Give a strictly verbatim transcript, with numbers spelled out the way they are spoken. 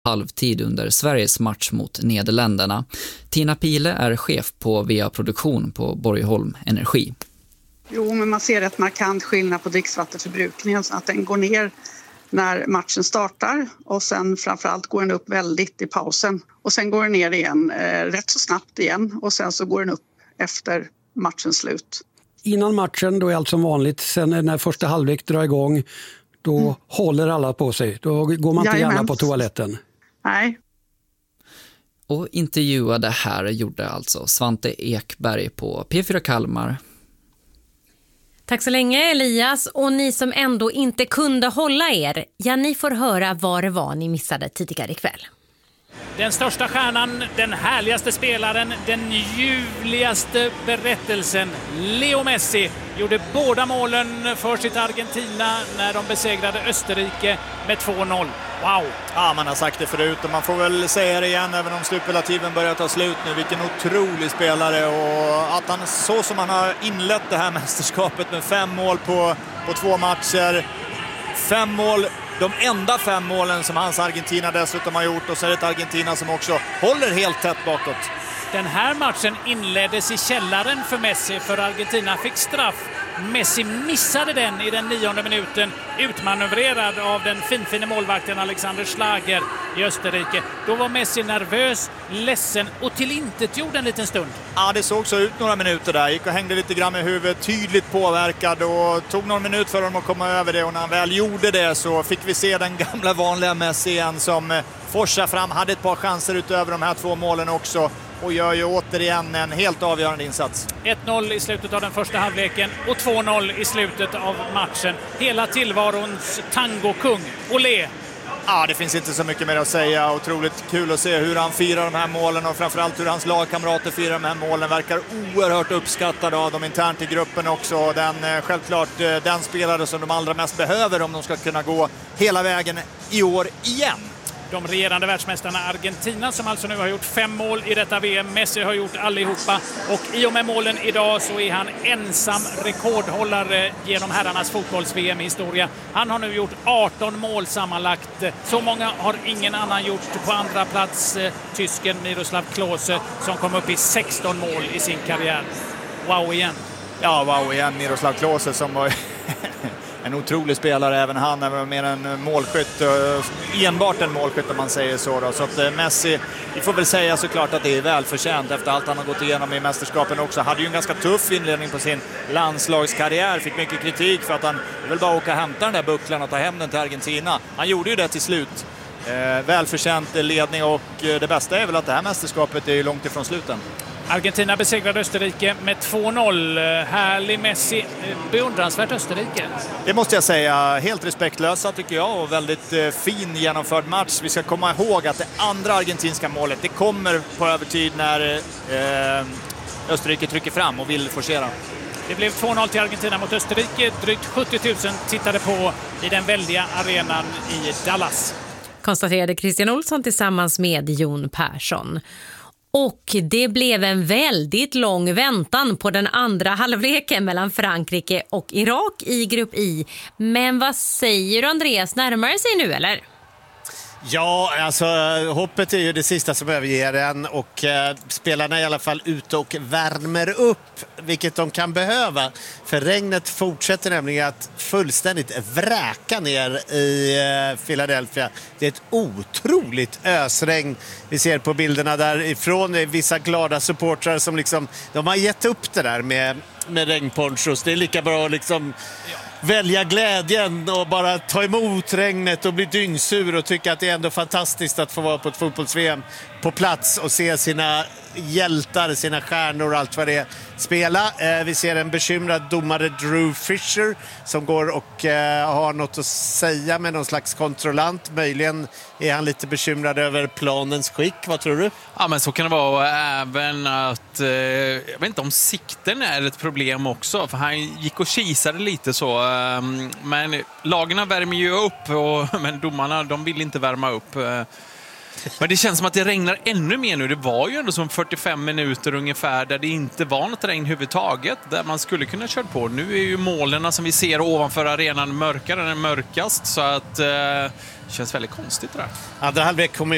halvtid under Sveriges match mot Nederländerna. Tina Pile är chef på V A-produktion på Borgholm Energi. Jo, men man ser ett markant skillnad på dricksvattenförbrukningen så att den går ner när matchen startar och sen framförallt går den upp väldigt i pausen och sen går den ner igen eh, rätt så snabbt igen och sen så går den upp efter matchens slut. Innan matchen då är allt som vanligt, sen när första halvlek drar igång då mm. håller alla på sig, då går man inte Jajamän. gärna på toaletten. Nej. Och intervjuade här gjorde alltså Svante Ekberg på P fyra Kalmar. Tack så länge Elias, och ni som ändå inte kunde hålla er, ja ni får höra vad det var ni missade tidigare ikväll. Den största stjärnan, den härligaste spelaren, den ljuvligaste berättelsen. Leo Messi gjorde båda målen för sitt Argentina när de besegrade Österrike med två noll. Wow! Ja, man har sagt det förut och man får väl säga det igen även om slutrelativen börjar ta slut nu. Vilken otrolig spelare, och att han så som han har inlett det här mästerskapet med fem mål på, på två matcher. Fem mål, de enda fem målen som hans Argentina dessutom har gjort, och så är det ett Argentina som också håller helt tätt bakåt. Den här matchen inleddes i källaren för Messi, för Argentina fick straff. Messi missade den i den nionde minuten, utmanövrerad av den finfine målvakten Alexander Schlager i Österrike. Då var Messi nervös, ledsen och tillintetgjord en liten stund. Ja, det såg så ut några minuter där. Gick och hängde lite grann med huvudet, tydligt påverkad, och tog någon minut för honom att komma över det. Och när han väl gjorde det så fick vi se den gamla vanliga Messi igen som forsar fram. Hade ett par chanser utöver de här två målen också. Och gör ju återigen en helt avgörande insats. ett noll i slutet av den första halvleken och två noll i slutet av matchen. Hela tillvarons tangokung, Olé. Ja, det finns inte så mycket mer att säga. Otroligt kul att se hur han firar de här målen, och framförallt hur hans lagkamrater firar de här målen. Verkar oerhört uppskattade av dem internt i gruppen också. Den, självklart den spelare som de allra mest behöver om de ska kunna gå hela vägen i år igen. De regerande världsmästarna Argentina, som alltså nu har gjort fem mål i detta V M. Messi har gjort allihopa, och i och med målen idag så är han ensam rekordhållare genom herrarnas fotbolls-V M-historia. Han har nu gjort arton mål sammanlagt. Så många har ingen annan gjort. På andra plats tysken Miroslav Klose som kom upp i sexton mål i sin karriär. Wow igen. Ja, wow igen. Miroslav Klose som var en otrolig spelare, även han är mer en målskytt, enbart en målskytt om man säger så då. Så att Messi, vi får väl säga såklart att det är välförtjänt efter allt han har gått igenom i mästerskapen också. Hade ju en ganska tuff inledning på sin landslagskarriär, fick mycket kritik för att han vill bara åka och hämta den där bucklan och ta hem den till Argentina. Han gjorde ju det till slut. Eh, välförtjänt ledning, och det bästa är väl att det här mästerskapet är långt ifrån sluten. Argentina besegrade Österrike med två noll. Härlig Messi, beundransvärt Österrike. Det måste jag säga, helt respektlösa tycker jag, och väldigt eh, fin genomförd match. Vi ska komma ihåg att det andra argentinska målet, det kommer på övertid när eh, Österrike trycker fram och vill forcera. Det blev två noll till Argentina mot Österrike. Drygt sjuttio tusen tittade på i den väldiga arenan i Dallas. Konstaterade Christian Olsson tillsammans med Jon Persson. Och det blev en väldigt lång väntan på den andra halvleken mellan Frankrike och Irak i grupp I. Men vad säger du, Andreas? Närmar det sig nu eller? Ja, alltså hoppet är ju det sista som överger en, och eh, spelarna är i alla fall ute och värmer upp, vilket de kan behöva. För regnet fortsätter nämligen att fullständigt vräka ner i eh, Philadelphia. Det är ett otroligt ösregn vi ser på bilderna där ifrån vissa glada supportrar som liksom, de har gett upp det där med, med regnponchos. Det är lika bra att liksom välja glädjen och bara ta emot regnet och bli dyngsur och tycka att det är ändå fantastiskt att få vara på ett fotbolls-V M på plats och se sina hjältar, sina stjärnor och allt vad det är spela. Eh, vi ser en bekymrad domare, Drew Fisher, som går och eh, har något att säga med någon slags kontrollant. Möjligen är han lite bekymrad över planens skick. Vad tror du? Ja, men så kan det vara. Även att eh, jag vet inte om sikten är ett problem också, för han gick och kisade lite så. Eh, men lagarna värmer ju upp, och, men domarna, de vill inte värma upp. Eh, Men det känns som att det regnar ännu mer nu. Det var ju ändå som fyrtiofem minuter ungefär där det inte var något regn huvudtaget, där man skulle kunna köra på. Nu är ju målen som vi ser ovanför arenan mörkare än mörkast, så att eh, det känns väldigt konstigt det där. Andra halvlek kommer